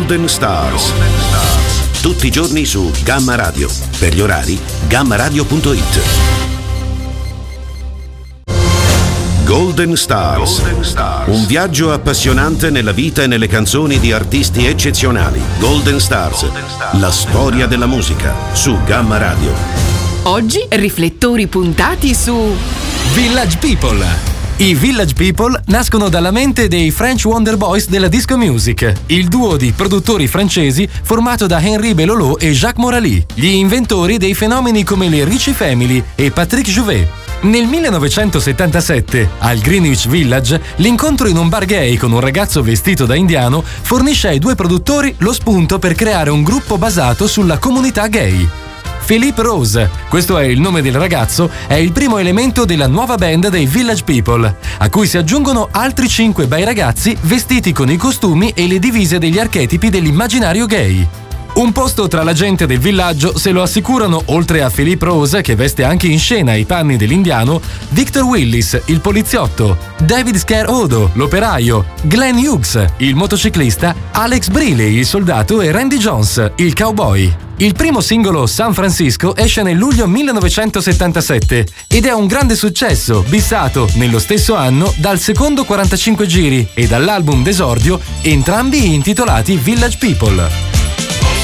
Golden Stars. Tutti i giorni su Gamma Radio. Per gli orari, gammaradio.it. Golden Stars. Un viaggio appassionante nella vita e nelle canzoni di artisti eccezionali. Golden Stars. La storia della musica su Gamma Radio. Oggi riflettori puntati su Village People. I Village People nascono dalla mente dei French Wonder Boys della disco music, il duo di produttori francesi formato da Henri Belolo e Jacques Morali, gli inventori dei fenomeni come le Ricci Family e Patrick Jouvet. Nel 1977, al Greenwich Village, l'incontro in un bar gay con un ragazzo vestito da indiano fornisce ai due produttori lo spunto per creare un gruppo basato sulla comunità gay. Philippe Rose, questo è il nome del ragazzo, è il primo elemento della nuova band dei Village People, a cui si aggiungono altri 5 bei ragazzi vestiti con i costumi e le divise degli archetipi dell'immaginario gay. Un posto tra la gente del villaggio se lo assicurano, oltre a Philippe Rose, che veste anche in scena i panni dell'indiano, Victor Willis, il poliziotto, David Scare Odo, l'operaio, Glenn Hughes, il motociclista, Alex Briley, il soldato e Randy Jones, il cowboy. Il primo singolo, San Francisco, esce nel luglio 1977 ed è un grande successo, bissato nello stesso anno dal secondo 45 giri e dall'album d'esordio, entrambi intitolati Village People.